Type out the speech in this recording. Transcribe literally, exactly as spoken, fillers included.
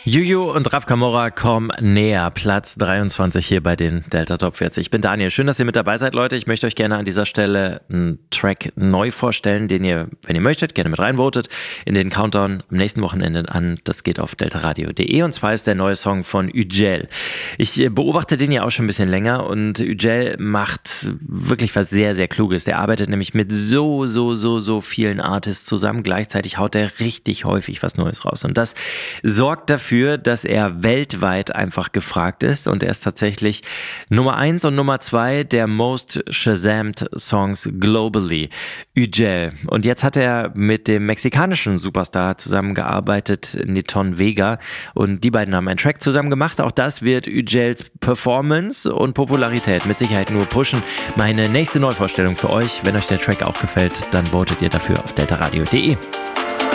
Juju und Raf Camora kommen näher. Platz dreiundzwanzig hier bei den Delta Top vierzig. Ich bin Daniel. Schön, dass ihr mit dabei seid, Leute. Ich möchte euch gerne an dieser Stelle einen Track neu vorstellen, den ihr, wenn ihr möchtet, gerne mit reinvotet in den Countdown am nächsten Wochenende an. Das geht auf deltaradio punkt de und zwar ist der neue Song von Ücel. Ich beobachte den ja auch schon ein bisschen länger und Ücel macht wirklich was sehr, sehr Kluges. Der arbeitet nämlich mit so, so, so, so vielen Artists zusammen. Gleichzeitig haut er richtig häufig was Neues raus und das sorgt dafür, dass er weltweit einfach gefragt ist und er ist tatsächlich Nummer eins und Nummer zwei der most Shazammed Songs globally. Ücel. Und jetzt hat er mit dem mexikanischen Superstar zusammengearbeitet, Niton Vega, und die beiden haben einen Track zusammen gemacht. Auch das wird Ücels Performance und Popularität mit Sicherheit nur pushen. Meine nächste Neuvorstellung für euch, wenn euch der Track auch gefällt, dann votet ihr dafür auf deltaradio punkt de.